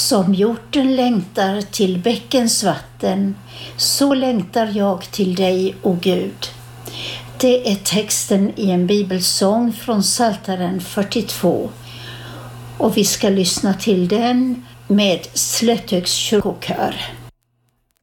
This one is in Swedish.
Som hjorten längtar till bäckens vatten, så längtar jag till dig, o Gud. Det är texten i en bibelsång från Psaltaren 42. Och vi ska lyssna till den med Slätthugs kyrkokör.